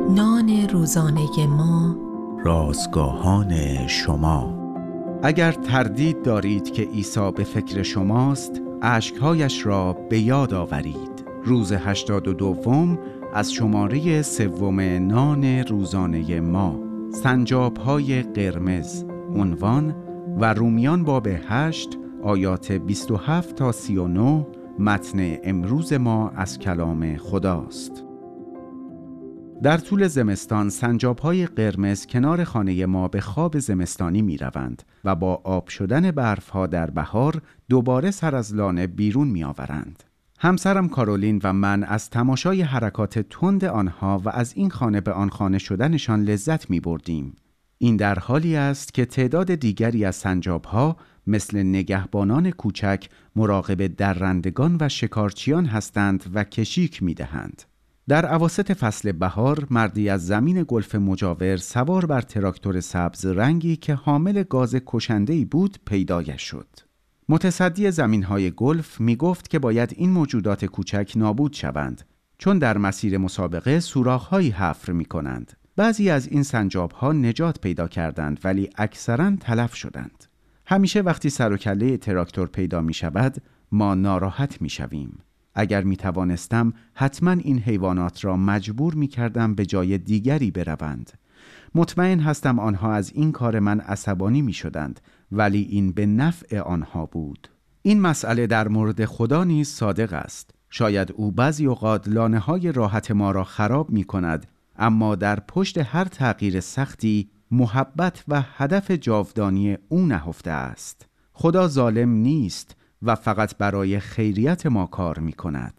نان روزانه ما، رازگاهان شما. اگر تردید دارید که عیسی به فکر شماست، اشکهایش را به یاد آورید. روز 82 از شماره 3 نان روزانه ما، سنجاب‌های قرمز. عنوان: و رومیان باب 8 آیات 27 تا 39. متن امروز ما از کلام خداست. در طول زمستان سنجاب‌های قرمز کنار خانه ما به خواب زمستانی می روند و با آب شدن برف‌ها در بهار دوباره سر از لانه بیرون می آورند. همسرم کارولین و من از تماشای حرکات تند آنها و از این خانه به آن خانه شدنشان لذت می بردیم. این در حالی است که تعداد دیگری از سنجاب‌ها مثل نگهبانان کوچک مراقب درندگان و شکارچیان هستند و کشیک می دهند. در اواسط فصل بهار مردی از زمین گلف مجاور سوار بر تراکتور سبز رنگی که حامل گاز کشنده‌ای بود پیدایش شد. متصدی زمین‌های گلف می گفت که باید این موجودات کوچک نابود شوند، چون در مسیر مسابقه سوراخ‌هایی حفر می کنند. بعضی از این سنجاب‌ها نجات پیدا کردند ولی اکثراً تلف شدند. همیشه وقتی سر و کله تراکتور پیدا می شود ما ناراحت می شویم. اگر می توانستم حتما این حیوانات را مجبور می کردم به جای دیگری بروند. مطمئن هستم آنها از این کار من عصبانی می شدند، ولی این به نفع آنها بود. این مسئله در مورد خدا نیز صادق است. شاید او بعضی اوقات لانه های راحت ما را خراب می کند، اما در پشت هر تغییر سختی محبت و هدف جاودانی او نهفته است. خدا ظالم نیست و فقط برای خیریت ما کار می کند.